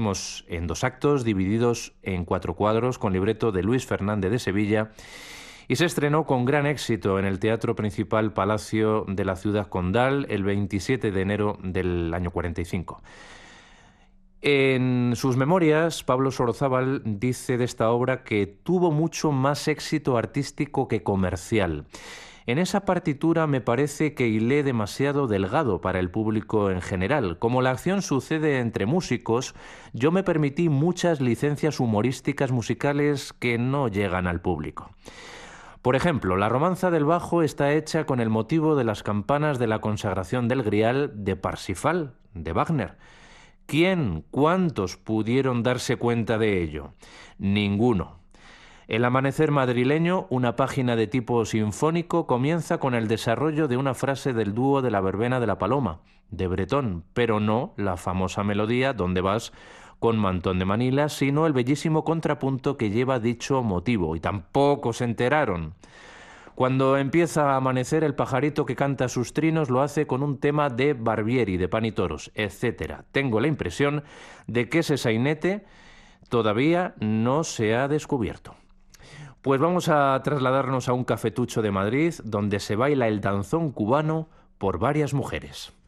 vimos en 2 actos divididos en 4 cuadros con libreto de Luis Fernández de Sevilla y se estrenó con gran éxito en el Teatro Principal Palacio de la Ciudad Condal el 27 de enero del año 45. En sus memorias, Pablo Sorozábal dice de esta obra que tuvo mucho más éxito artístico que comercial. En esa partitura me parece que hilé demasiado delgado para el público en general. Como la acción sucede entre músicos, yo me permití muchas licencias humorísticas musicales que no llegan al público. Por ejemplo, la romanza del bajo está hecha con el motivo de las campanas de la consagración del Grial de Parsifal, de Wagner. ¿Cuántos pudieron darse cuenta de ello? Ninguno. El amanecer madrileño, una página de tipo sinfónico, comienza con el desarrollo de una frase del dúo de la verbena de la Paloma, de Bretón, pero no la famosa melodía ¿Dónde vas?, con Mantón de Manila, sino el bellísimo contrapunto que lleva dicho motivo, y tampoco se enteraron. Cuando empieza a amanecer, el pajarito que canta sus trinos lo hace con un tema de Barbieri, de Pan y Toros, etc. Tengo la impresión de que ese sainete todavía no se ha descubierto. Pues vamos a trasladarnos a un cafetucho de Madrid donde se baila el danzón cubano por varias mujeres.